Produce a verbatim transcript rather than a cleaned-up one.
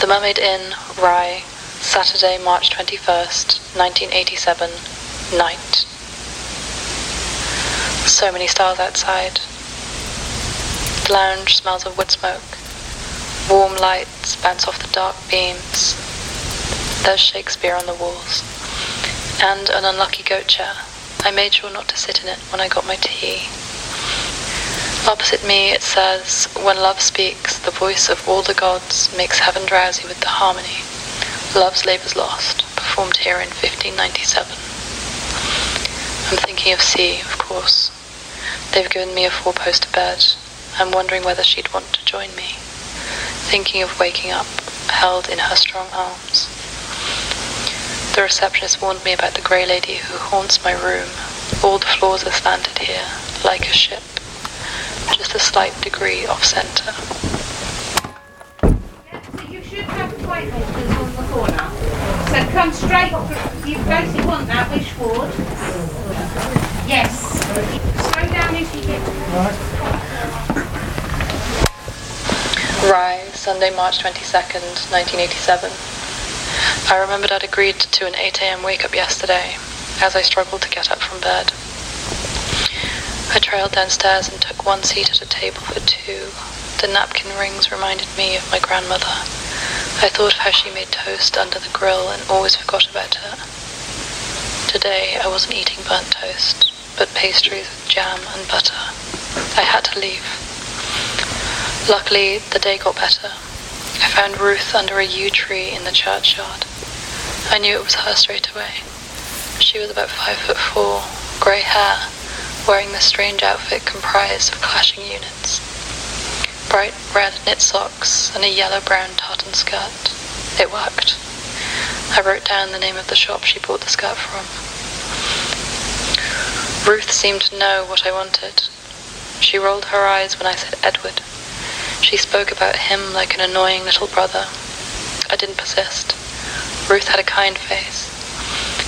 The Mermaid Inn, Rye, Saturday, March twenty-first, nineteen eighty-seven, night. So many stars outside. The lounge smells of wood smoke. Warm lights bounce off the dark beams. There's Shakespeare on the walls. And an unlucky goat chair. I made sure not to sit in it when I got my tea. Opposite me it says, "When love speaks, the voice of all the gods makes heaven drowsy with the harmony. Love's labour's lost, performed here in fifteen ninety-seven. I'm thinking of C, of course. They've given me a four-poster bed. I'm wondering whether she'd want to join me. Thinking of waking up, held in her strong arms. The receptionist warned me about the grey lady who haunts my room. All the floors are slanted here, like a ship. Just a slight degree off-centre." Yeah, so you should have white walkers on the corner. So come straight through. You basically want that wish ward. Yes. Slow down if you get Rye, Sunday, March twenty-second, nineteen eighty-seven. I remembered I'd agreed to an eight a.m. wake-up yesterday, as I struggled to get up from bed. I trailed downstairs and took one seat at a table for two. The napkin rings reminded me of my grandmother. I thought of how she made toast under the grill and always forgot about her. Today I wasn't eating burnt toast, but pastries with jam and butter. I had to leave. Luckily, the day got better. I found Ruth under a yew tree in the churchyard. I knew it was her straight away. She was about five foot four, grey hair, wearing this strange outfit comprised of clashing units. Bright red knit socks and a yellow-brown tartan skirt. It worked. I wrote down the name of the shop she bought the skirt from. Ruth seemed to know what I wanted. She rolled her eyes when I said Edward. She spoke about him like an annoying little brother. I didn't persist. Ruth had a kind face.